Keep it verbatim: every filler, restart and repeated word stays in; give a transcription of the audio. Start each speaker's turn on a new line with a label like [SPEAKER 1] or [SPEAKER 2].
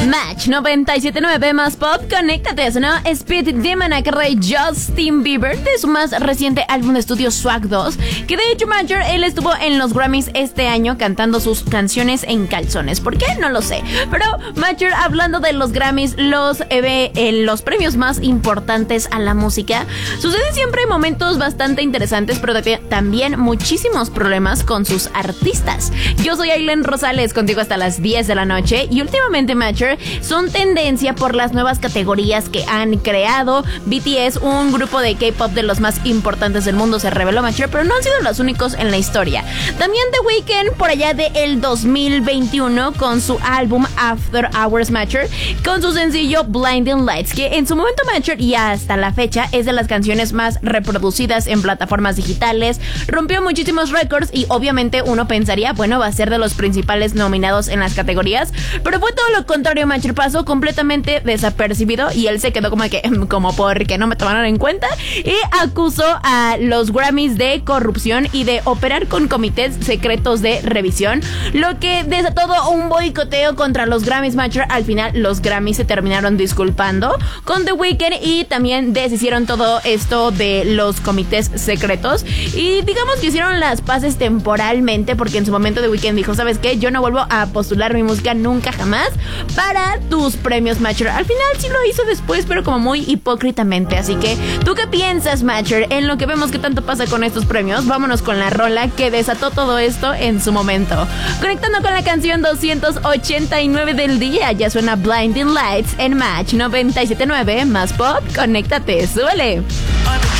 [SPEAKER 1] Match noventa y siete punto nueve más pop, conéctate, ¿no? Speed Demon que rey Justin Bieber de su más reciente álbum de estudio Swag dos, que de hecho Major, él estuvo en los Grammys este año cantando sus canciones en calzones. ¿Por qué? No lo sé. Pero Major, hablando de los Grammys, los, eh, eh, los premios más importantes a la música, suceden siempre momentos bastante interesantes, pero también muchísimos problemas con sus artistas. Yo soy Aileen Rosales, contigo hasta las diez de la noche, y últimamente Major son tendencia por las nuevas categorías que han creado. B T S, un grupo de K-pop de los más importantes del mundo, se reveló Major, pero no han sido los únicos en la historia. También The Weeknd, por allá de el dos mil veintiuno, con su álbum After Hours Major, con su sencillo Blinding Lights, que en su momento Major y hasta la fecha es de las canciones más reproducidas en plataformas digitales, rompió muchísimos récords y obviamente uno pensaría, bueno, va a ser de los principales nominados en las categorías, pero fue todo lo contrario. Major pasó completamente desapercibido y él se quedó como que, como porque no me tomaron en cuenta, y acusó a los Grammys de corrupción y de operar con comités secretos de revisión, lo que desató todo un boicoteo contra los Grammys. Major, al final los Grammys se terminaron disculpando con The Weeknd y también deshicieron todo esto de los comités secretos, y digamos que hicieron las paces temporalmente, porque en su momento The Weeknd dijo, ¿sabes qué? Yo no vuelvo a postular mi música nunca jamás para tus premios, Major. Al final sí lo hizo después, pero como muy hipócritamente. Así que, ¿tú qué piensas, Major, en lo que vemos que tanto pasa con estos premios? Vámonos con la rola que desató todo esto en su momento. Conectando con la canción doscientos ochenta y nueve del día, ya suena Blinding Lights en Match noventa y siete punto nueve más pop. Conéctate, súbele.